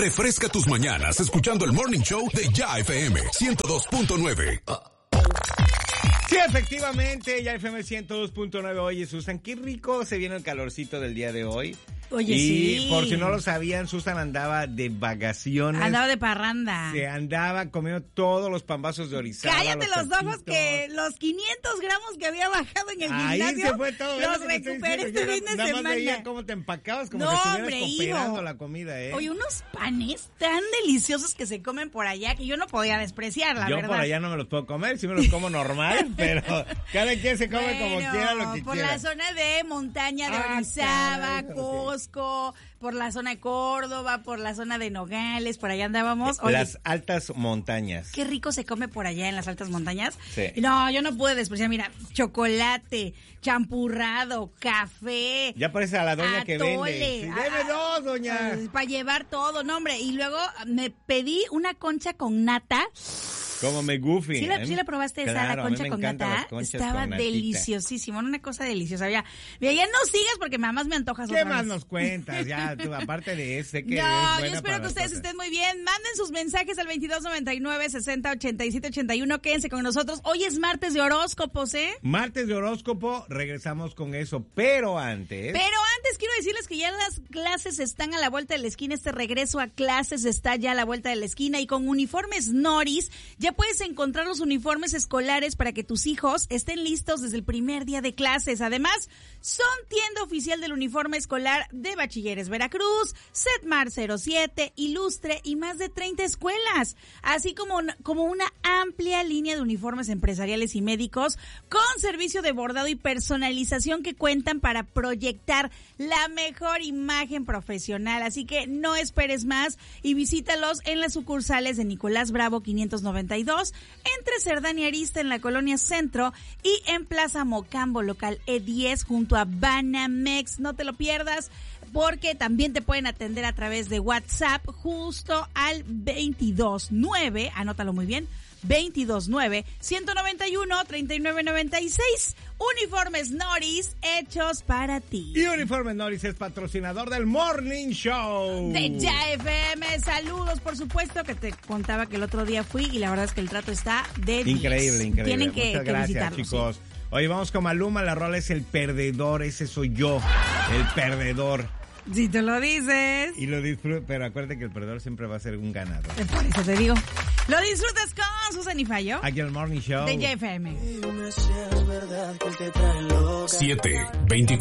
Refresca tus mañanas escuchando el Morning Show de Ya FM 102.9. Sí, efectivamente, Ya FM 102.9. Oye, Susan, qué rico se viene el calorcito del día de hoy. Oye, y sí. por si no lo sabían, Susan andaba de vacaciones. Andaba de parranda. Se andaba comiendo todos los pambazos de Orizaba. Cállate los ojos, que los 500 gramos que había bajado en el gimnasio, ahí se fue todo. los recuperé este fin de nada semana. Más veía cómo te empacabas, como no, si estuvieras hombre, cooperando hijo. la comida, Oye, unos panes tan deliciosos que se comen por allá que yo no podía despreciar, la verdad. Yo por allá no me los puedo comer, sí me los como normal, pero cada quien se come como quiera lo que por quiera. la zona de montaña de Orizaba, Cusco, por la zona de Córdoba, por la zona de Nogales, por allá andábamos. Oye, las altas montañas. Qué rico se come por allá en las altas montañas. Sí. No, yo no pude despreciar, mira, chocolate, champurrado, café. Ya parece a la doña que vende. atole. Sí, deme dos, doña. Para llevar todo, no, hombre. Y luego me pedí una concha con nata. Como me goofy. ¿Sí la probaste esa, claro, la concha con nata? Estaba deliciosísima, una cosa deliciosa. Ya no sigas porque más me antojas otra ¿Qué vez. más nos cuentas? Ya, tú, aparte de ese que no, yo espero que ustedes estén muy bien. Manden sus mensajes al 2299-608781. Quédense con nosotros. Hoy es martes de horóscopos, ¿eh? Martes de horóscopo, regresamos con eso. Pero antes quiero decirles que ya las clases están a la vuelta de la esquina. Este regreso a clases está ya a la vuelta de la esquina. Y con Uniformes Noris ya puedes encontrar los uniformes escolares para que tus hijos estén listos desde el primer día de clases. Además, son tienda oficial del uniforme escolar de Bachilleres Veracruz, Setmar 07, Ilustre y más de 30 escuelas, así como una amplia línea de uniformes empresariales y médicos con servicio de bordado y personalización que cuentan para proyectar la mejor imagen profesional. Así que no esperes más y visítalos en las sucursales de Nicolás Bravo 592, entre Cerdán y Arista en la Colonia Centro y en Plaza Mocambo, local E10 junto a Banamex. No te lo pierdas porque también te pueden atender a través de WhatsApp justo al 229, anótalo muy bien, 229-191-3996. Uniformes Noris, hechos para ti. Y Uniformes Noris es patrocinador del Morning Show de Ya FM. Saludos, por supuesto, que te contaba que el otro día fui y la verdad es que el trato está de 10. Increíble. Tienen que gracias, visitarlo, chicos. Sí. Oye, vamos con Maluma, la rola es El Perdedor, ese soy yo, el perdedor. Si tú lo dices. Y lo disfruto, pero acuérdate que el perdedor siempre va a ser un ganador. Por eso te digo. Lo disfrutas con Susan y Fallo. Aquí el Morning Show de Ya FM. 7:24